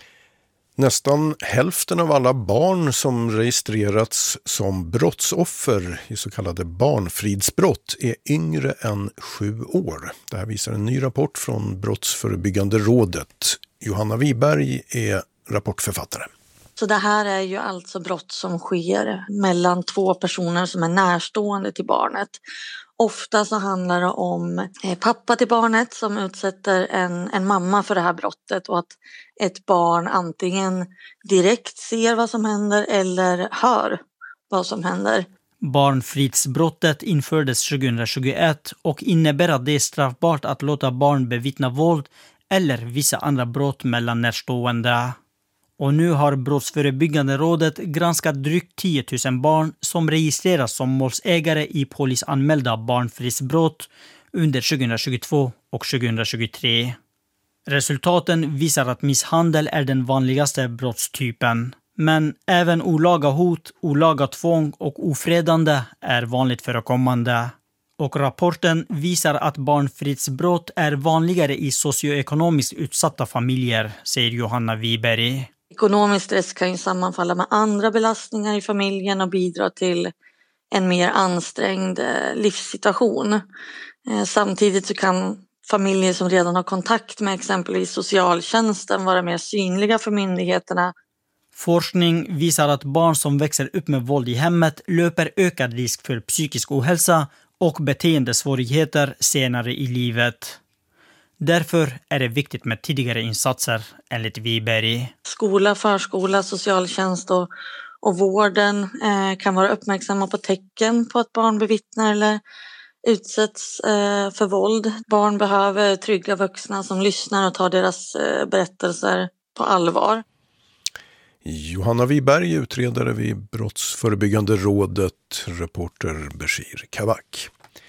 Nästan hälften av alla barn som registrerats som brottsoffer i så kallade barnfridsbrott är yngre än 7 år. Det här visar en ny rapport från Brottsförebyggande rådet. Johanna Wiberg är rapportförfattare. Så det här är ju alltså brott som sker mellan 2 personer som är närstående till barnet. Ofta så handlar det om pappa till barnet som utsätter en mamma för det här brottet och att ett barn antingen direkt ser vad som händer eller hör vad som händer. Barnfridsbrottet infördes 2021 och innebär att det är straffbart att låta barn bevittna våld eller vissa andra brott mellan närstående. Och nu har Brottsförebyggande rådet granskat drygt 10 000 barn som registreras som målsägare i polisanmälda barnfridsbrott under 2022 och 2023. Resultaten visar att misshandel är den vanligaste brottstypen. Men även olaga hot, olaga tvång och ofredande är vanligt förekommande. Och rapporten visar att barnfridsbrott är vanligare i socioekonomiskt utsatta familjer, säger Johanna Wiberg. Ekonomisk stress kan ju sammanfalla med andra belastningar i familjen och bidra till en mer ansträngd livssituation. Samtidigt så kan familjer som redan har kontakt med exempelvis socialtjänsten vara mer synliga för myndigheterna. Forskning visar att barn som växer upp med våld i hemmet löper ökad risk för psykisk ohälsa och beteendesvårigheter senare i livet. Därför är det viktigt med tidigare insatser, enligt Wiberg. Skola, förskola, socialtjänst och vården kan vara uppmärksamma på tecken på att barn bevittnar eller utsätts för våld. Barn behöver trygga vuxna som lyssnar och tar deras berättelser på allvar. Johanna Wiberg, utredare vid Brottsförebyggande rådet, reporter Bashir Kavak.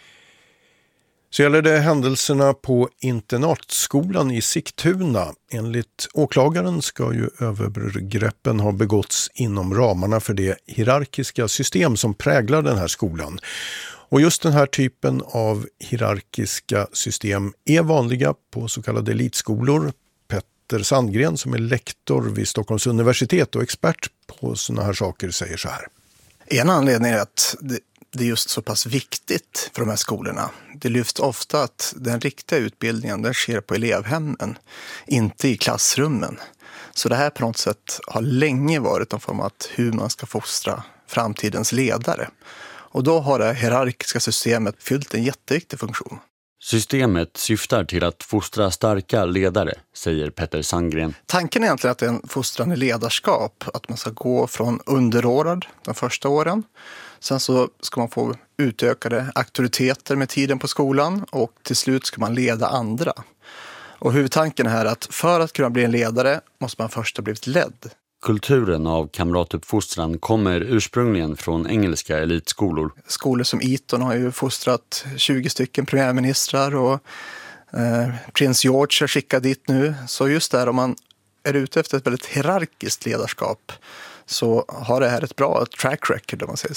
Så gäller det händelserna på internatskolan i Sigtuna. Enligt åklagaren ska ju övergreppen ha begåtts inom ramarna för det hierarkiska system som präglar den här skolan. Och just den här typen av hierarkiska system är vanliga på så kallade elitskolor. Petter Sandgren, som är lektor vid Stockholms universitet och expert på såna här saker, säger så här. En anledning är att det är just så pass viktigt för de här skolorna. Det lyfts ofta att den riktiga utbildningen den sker på elevhemmen, inte i klassrummen. Så det här på något sätt har länge varit en form av hur man ska fostra framtidens ledare. Och då har det hierarkiska systemet fyllt en jätteviktig funktion. Systemet syftar till att fostra starka ledare, säger Petter Sandgren. Tanken är egentligen att det är en fostrande ledarskap, att man ska gå från underordnad de första åren. Sen så ska man få utökade auktoriteter med tiden på skolan och till slut ska man leda andra. Och huvudtanken är att för att kunna bli en ledare måste man först ha blivit ledd. Kulturen av kamratuppfostran kommer ursprungligen från engelska elitskolor. Skolor som Eton har ju fostrat 20 stycken premiärministrar och prins George är skickad dit nu. Så just där, om man är ute efter ett väldigt hierarkiskt ledarskap så har det här ett bra track record om man säger så.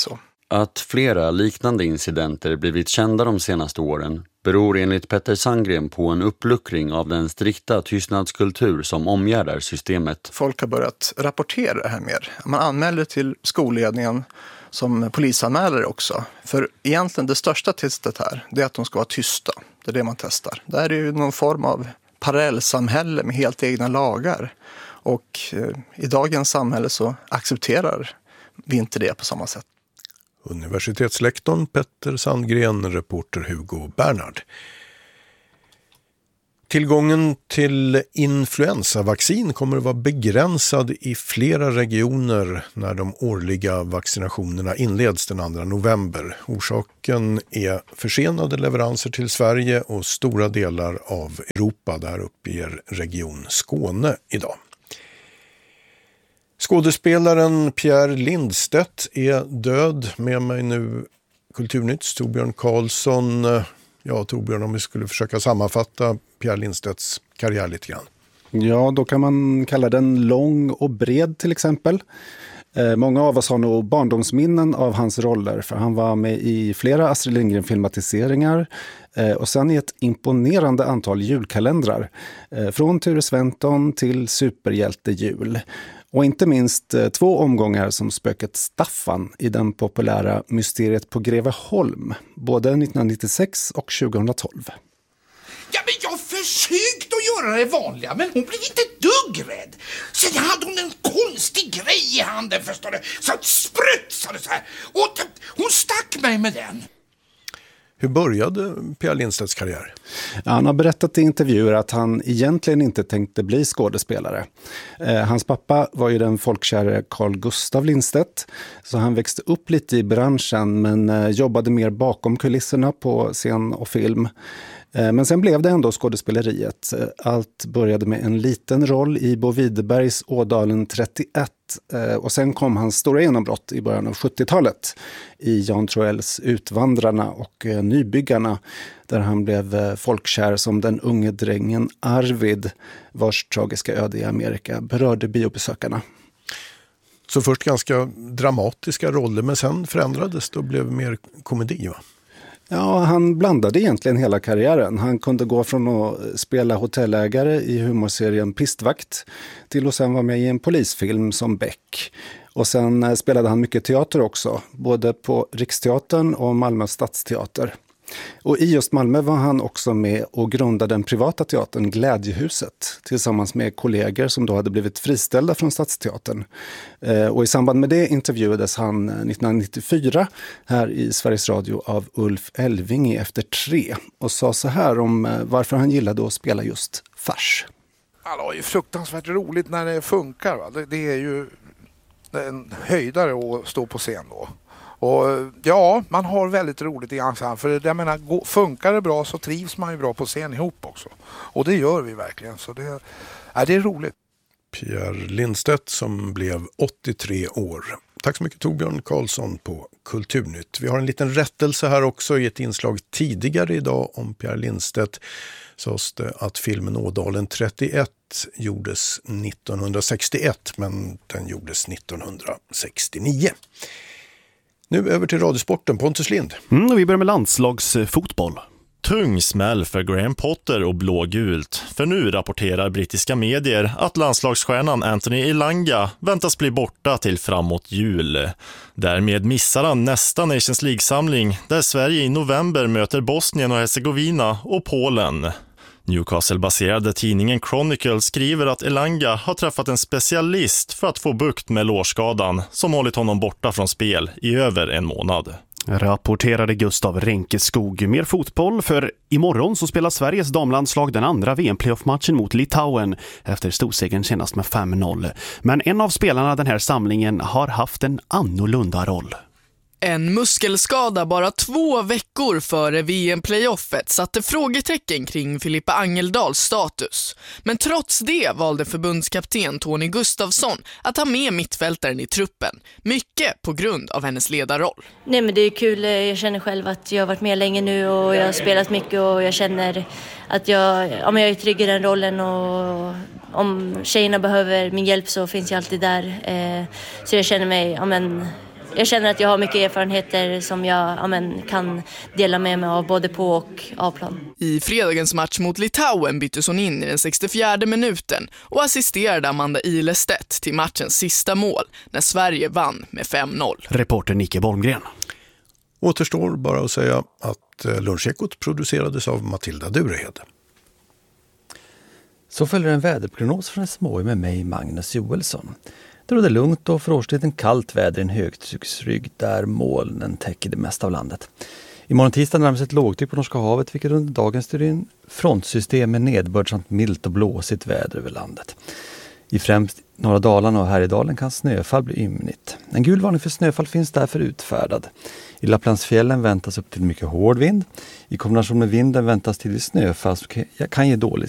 Att flera liknande incidenter blivit kända de senaste åren beror enligt Petter Sandgren på en uppluckring av den strikta tystnadskultur som omgärdar systemet. Folk har börjat rapportera det här mer. Man anmäler till skolledningen som polisanmälare också. För egentligen det största testet här, det är att de ska vara tysta. Det är det man testar. Det här är ju någon form av parallellsamhälle med helt egna lagar. Och i dagens samhälle så accepterar vi inte det på samma sätt. Universitetslektorn Petter Sandgren, reporter Hugo Bernhard. Tillgången till influensavaccin kommer att vara begränsad i flera regioner när de årliga vaccinationerna inleds den 2 november. Orsaken är försenade leveranser till Sverige och stora delar av Europa, där uppger Region Skåne idag. Skådespelaren Pierre Lindstedt är död. Med mig nu Kulturnytts Torbjörn Karlsson. Ja, Torbjörn, om vi skulle försöka sammanfatta Pierre Lindstedts karriär lite grann. Ja, då kan man kalla den lång och bred till exempel. Många av oss har nog barndomsminnen av hans roller, för han var med i flera Astrid Lindgren-filmatiseringar och sen i ett imponerande antal julkalendrar. Från Ture Sventon till Superhjältejul. Och inte minst 2 omgångar som spöket Staffan i den populära Mysteriet på Greveholm, både 1996 och 2012. Ja, men jag försökte att göra det vanliga, men hon blev inte dugg rädd. Sen hade hon en konstig grej i handen, förstår du, så att sprutsade så här. Och hon stack mig med den. Hur började Pierre Lindstedts karriär? Ja, han har berättat i intervjuer att han egentligen inte tänkte bli skådespelare. Hans pappa var ju den folkkäre Carl Gustav Lindstedt, så han växte upp lite i branschen men jobbade mer bakom kulisserna på scen och film. Men sen blev det ändå skådespeleriet. Allt började med en liten roll i Bo Widerbergs Ådalen 31 och sen kom hans stora genombrott i början av 70-talet i Jan Troells Utvandrarna och Nybyggarna, där han blev folkkär som den unge drängen Arvid, vars tragiska öde i Amerika berörde biobesökarna. Så först ganska dramatiska roller, men sen förändrades det och blev mer komedi, va? Ja, han blandade egentligen hela karriären. Han kunde gå från att spela hotellägare i humorserien Pistvakt till att sen vara med i en polisfilm som Beck. Och sen spelade han mycket teater också, både på Riksteatern och Malmö stadsteater. Och i just Malmö var han också med och grundade den privata teatern Glädjehuset tillsammans med kollegor som då hade blivit friställda från Stadsteatern. Och i samband med det intervjuades han 1994 här i Sveriges Radio av Ulf Elving i Efter 3 och sa så här om varför han gillade att spela just fars. Det är ju fruktansvärt roligt när det funkar. Va? Det är ju en höjdare att stå på scen då. Och ja, man har väldigt roligt i ensemble. För jag menar, funkar det bra så trivs man ju bra på scen ihop också. Och det gör vi verkligen. Så det är roligt. Pierre Lindstedt som blev 83 år. Tack så mycket Torbjörn Karlsson på Kulturnytt. Vi har en liten rättelse här också i ett inslag tidigare idag om Pierre Lindstedt. Sades det att filmen Ådalen 31 gjordes 1961, men den gjordes 1969. Nu över till radiosporten. Pontus Lind. Vi börjar med landslagsfotboll. Tung smäll för Graham Potter och blågult. För nu rapporterar brittiska medier att landslagsstjärnan Anthony Elanga väntas bli borta till framåt jul. Därmed missar han nästa Nations League-samling där Sverige i november möter Bosnien och Herzegovina och Polen. Newcastle-baserade tidningen Chronicle skriver att Elanga har träffat en specialist för att få bukt med lårskadan som hållit honom borta från spel i över en månad. Rapporterade Gustav Renkeskog. Mer fotboll, för imorgon så spelar Sveriges damlandslag den andra VM-playoff-matchen mot Litauen efter storsegern senast med 5-0. Men en av spelarna den här samlingen har haft en annorlunda roll. En muskelskada bara 2 veckor före VM-playoffet satte frågetecken kring Filippa Angeldals status. Men trots det valde förbundskapten Tony Gustafsson att ha med mittfältaren i truppen. Mycket på grund av hennes ledarroll. Nej, men det är kul. Jag känner själv att jag har varit med länge nu och jag har spelat mycket och jag känner att jag är trygg i den rollen och om tjejerna behöver min hjälp så finns jag alltid där. Så jag känner mig jag känner att jag har mycket erfarenheter som jag kan dela med mig av både på och A-plan. I fredagens match mot Litauen byttes hon in i den 64:e minuten och assisterade Amanda Ilestedt till matchens sista mål när Sverige vann med 5-0. Reporter Nicke Bolmgren. Återstår bara att säga att Lunchekot producerades av Matilda Durehed. Så följer en väderprognos från SMHI med mig, Magnus Joelsson. Det råder lugnt och för årstiden kallt väder i en högtrycksrygg där molnen täcker det mesta av landet. Imorgon tisdag närmar sig ett lågtryck på Norska havet, vilket under dagen styr in frontsystem med nedbörd samt milt och blåsigt väder över landet. I främst norra Dalarna och Härjedalen kan snöfall bli ymnigt. En gul varning för snöfall finns därför utfärdad. I Lapplandsfjällen väntas upp till mycket hård vind. I kombination med vinden väntas till snöfall som kan ge dålig